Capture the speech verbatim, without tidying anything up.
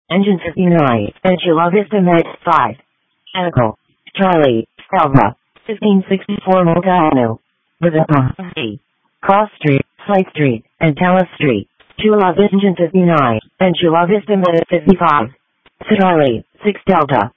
Engine fifty-nine, and Chula Vista Med five. Echo. Charlie, Alpha. fifteen sixty-four Multano. Rizapa. C. Cross Street, Site Street, and Tallis Street. Chula Vista Engine fifty-nine, and Chula Vista Med fifty-five. Charlie, six Delta.